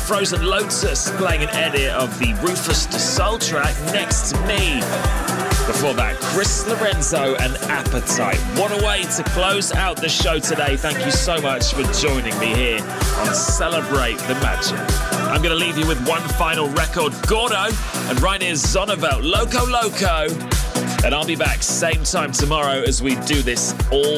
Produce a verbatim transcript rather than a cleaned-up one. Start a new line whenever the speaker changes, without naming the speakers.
Frozen Lotus playing an edit of the Rufus Du Sol track Next to Me. Before that, Chris Lorenzo and Appetite. What a way to close out the show today. Thank you so much for joining me here on Celebrate the Magic. I'm going to leave you with one final record, Gordo and Rainer Zonneveld, Loco Loco. And I'll be back same time tomorrow as we do this all